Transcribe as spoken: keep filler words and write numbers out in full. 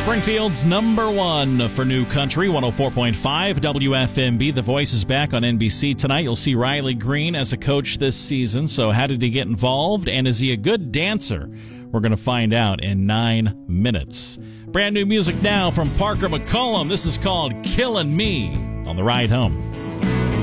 Springfield's number one for New Country, one oh four point five W F M B. The Voice is back on N B C tonight. You'll see Riley Green as a coach this season. So how did he get involved, and is he a good dancer? We're going to find out in nine minutes. Brand new music now from Parker McCollum. This is called Killin' Me on the ride home.